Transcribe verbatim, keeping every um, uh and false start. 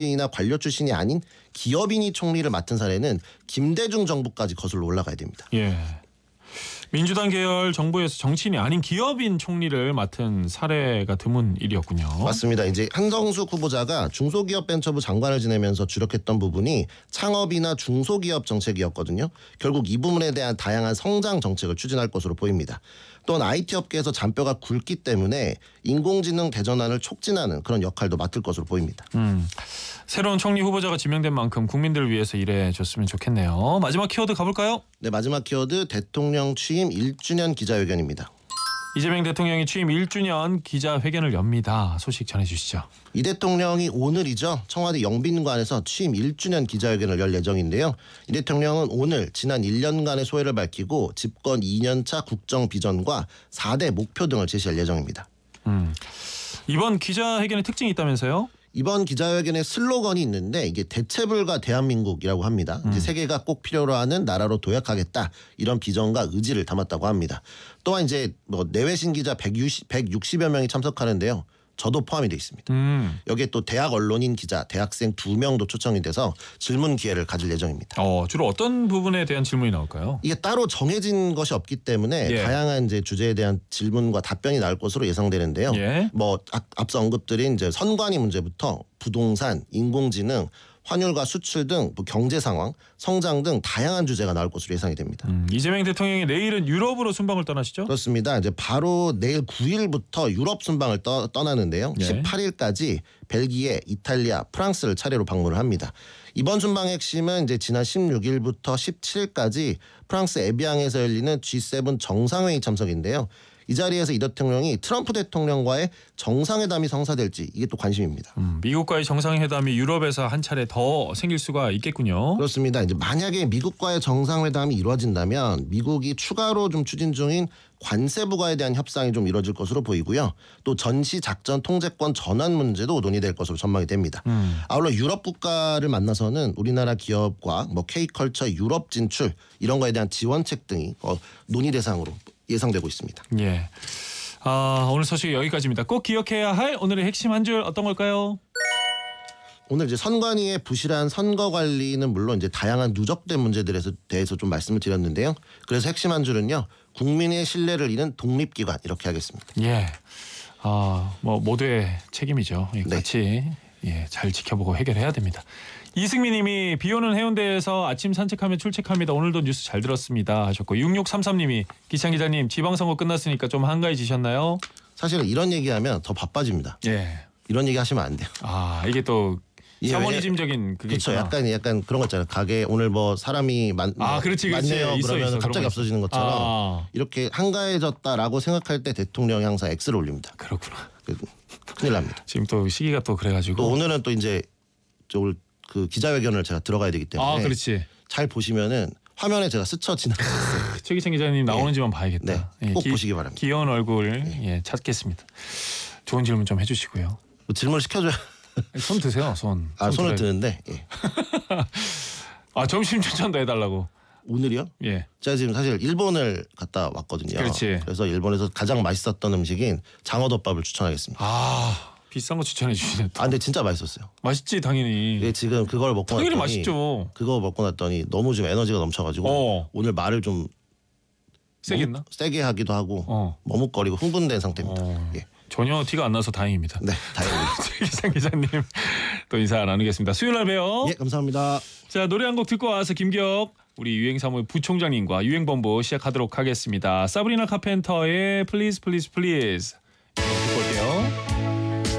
이나 관료 출신이 아닌 기업인이 총리를 맡은 사례는 김대중 정부까지 거슬러 올라가야 됩니다. 예. 민주당 계열 정부에서 정치인이 아닌 기업인 총리를 맡은 사례가 드문 일이었군요. 맞습니다. 이제 한성숙 후보자가 중소기업벤처부 장관을 지내면서 주력했던 부분이 창업이나 중소기업 정책이었거든요. 결국 이 부분에 대한 다양한 성장 정책을 추진할 것으로 보입니다. 또한 아이티 업계에서 잔뼈가 굵기 때문에 인공지능 대전환을 촉진하는 그런 역할도 맡을 것으로 보입니다. 음, 새로운 총리 후보자가 지명된 만큼 국민들을 위해서 일해줬으면 좋겠네요. 마지막 키워드 가볼까요? 네, 마지막 키워드 대통령 취임 일 주년 기자회견입니다. 이재명 대통령이 취임 일 주년 기자회견을 엽니다. 소식 전해주시죠. 이 대통령이 오늘이죠. 청와대 영빈관에서 취임 일 주년 기자회견을 열 예정인데요. 이 대통령은 오늘 지난 일 년간의 소회를 밝히고 집권 이 년 차 국정 비전과 사 대 목표 등을 제시할 예정입니다. 음, 이번 기자회견의 특징이 있다면서요? 이번 기자회견에 슬로건이 있는데 이게 대체불가 대한민국이라고 합니다. 음. 이제 세계가 꼭 필요로 하는 나라로 도약하겠다 이런 비전과 의지를 담았다고 합니다. 또한 이제 뭐 내외신 기자 백육십여 명이 참석하는데요. 저도 포함이 돼 있습니다. 음. 여기에 또 대학 언론인 기자, 대학생 두 명도 초청이 돼서 질문 기회를 가질 예정입니다. 어, 주로 어떤 부분에 대한 질문이 나올까요? 이게 따로 정해진 것이 없기 때문에 예. 다양한 이제 주제에 대한 질문과 답변이 나올 것으로 예상되는데요. 예. 뭐 앞, 앞서 언급드린 이제 선관위 문제부터 부동산, 인공지능, 환율과 수출 등 경제 상황, 성장 등 다양한 주제가 나올 것으로 예상이 됩니다. 음, 이재명 대통령이 내일은 유럽으로 순방을 떠나시죠? 그렇습니다. 이제 바로 내일 구 일부터 유럽 순방을 떠, 떠나는데요. 예. 십팔 일까지 벨기에, 이탈리아, 프랑스를 차례로 방문을 합니다. 이번 순방의 핵심은 이제 지난 십육 일부터 십칠 일까지 프랑스 에비앙에서 열리는 지 세븐 정상회의 참석인데요. 이 자리에서 이 대통령이 트럼프 대통령과의 정상회담이 성사될지 이게 또 관심입니다. 음, 미국과의 정상회담이 유럽에서 한 차례 더 생길 수가 있겠군요. 그렇습니다. 이제 만약에 미국과의 정상회담이 이루어진다면 미국이 추가로 좀 추진 중인 관세 부과에 대한 협상이 좀 이루어질 것으로 보이고요. 또 전시 작전 통제권 전환 문제도 논의될 것으로 전망이 됩니다. 음. 아울러 유럽 국가를 만나서는 우리나라 기업과 뭐 K컬처 유럽 진출 이런 거에 대한 지원책 등이 어, 논의 대상으로 예상되고 있습니다. 예. 아, 오늘 소식 여기까지입니다. 꼭 기억해야 할 오늘의 핵심 한 줄 어떤 걸까요? 오늘 이제 선관위의 부실한 선거 관리는 물론 이제 다양한 누적된 문제들에 대해서 좀 말씀을 드렸는데요. 그래서 핵심 한 줄은요. 국민의 신뢰를 잃은 독립기관 이렇게 하겠습니다. 예. 아, 뭐 모두의 책임이죠. 예, 네. 같이 예, 잘 지켜보고 해결해야 됩니다. 이승민님이 비오는 해운대에서 아침 산책하며 출첵합니다. 오늘도 뉴스 잘 들었습니다 하셨고 육육삼삼님이 기창 기자님 지방선거 끝났으니까 좀 한가해지셨나요? 사실은 이런 얘기하면 더 바빠집니다. 예. 이런 얘기 하시면 안 돼요. 아 이게 또 예, 셔머니즘적인 그게 그렇죠. 있구나. 약간 약간 그런 거 있잖아요. 가게 오늘 뭐 사람이 많, 아, 그렇지, 그렇지. 많네요. 있어, 그러면 있어. 그런 갑자기 거 없어지는 것처럼 아. 이렇게 한가해졌다라고 생각할 때 대통령이 항상 X를 올립니다. 그렇구나. 그, 큰일 납니다. 지금 또 시기가 또 그래가지고. 또 오늘은 또 이제 오늘 그 기자회견을 제가 들어가야 되기 때문에 아 그렇지. 잘 보시면은 화면에 제가 스쳐 지나갔어요. 최기창 기자님 나오는지만 봐야겠다. 네, 꼭 보시기 바랍니다. 귀여운 얼굴 예, 찾겠습니다. 좋은 질문 좀 해주시고요. 뭐 질문을 시켜줘야. 손 드세요, 손. 아 손 손을 들어야- 드는데 예. 아 점심 추천도 해달라고. 오늘이요? 예. 제가 지금 사실 일본을 갔다 왔거든요. 그렇지. 그래서 일본에서 가장 맛있었던 음식인 장어덮밥을 추천하겠습니다. 아 비싼 거 추천해 주시네. 또. 아 근데 진짜 맛있었어요. 맛있지 당연히. 이게 지금 그걸 먹고 당연히 났더니 맛있죠. 그거 먹고 났더니 너무 지금 에너지가 넘쳐가지고 어. 오늘 말을 좀 세게 했나? 세게 하기도 하고 어. 머뭇거리고 흥분된 상태입니다. 어. 예. 전혀 티가 안 나서 다행입니다. 네, 다행입니다. 최기창 기자님 또 인사 나누겠습니다. 수요일 날 봬요. 예, 감사합니다. 자 노래 한 곡 듣고 와서 김기혁 우리 유행사무 부총장님과 유행본부 시작하도록 하겠습니다. 사브리나 카펜터의 Please Please Please.